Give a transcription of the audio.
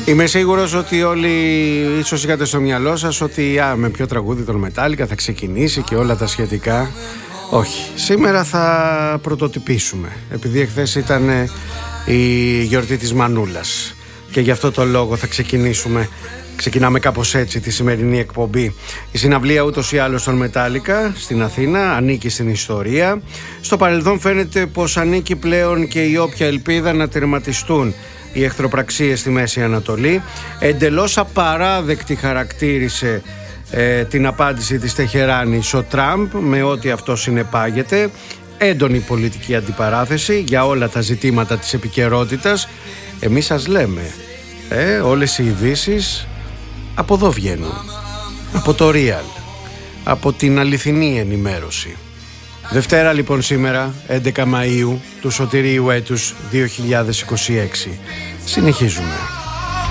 Είμαι σίγουρος ότι όλοι ίσως είχατε στο μυαλό σας ότι με ποιο τραγούδι των Metallica θα ξεκινήσει και όλα τα σχετικά. Όχι, σήμερα θα πρωτοτυπήσουμε, επειδή εχθές ήταν η γιορτή της Μανούλας και γι' αυτό το λόγο θα ξεκινάμε κάπως έτσι τη σημερινή εκπομπή. Η συναυλία ούτως ή άλλως των Metallica στην Αθήνα ανήκει στην ιστορία. Στο παρελθόν φαίνεται πως ανήκει πλέον και η όποια ελπίδα να τερματιστούν οι εχθροπραξίες στη Μέση Ανατολή. Εντελώς απαράδεκτη χαρακτήρισε την απάντηση της Τεχεράνης ο Τραμπ με ό,τι αυτό συνεπάγεται. Έντονη πολιτική αντιπαράθεση για όλα τα ζητήματα της επικαιρότητας. Εμείς σας λέμε, όλες οι ειδήσεις από εδώ βγαίνουν, από το Real, από την αληθινή ενημέρωση. Δευτέρα λοιπόν σήμερα, 11 Μαΐου του σωτηρίου έτους 2026. Συνεχίζουμε.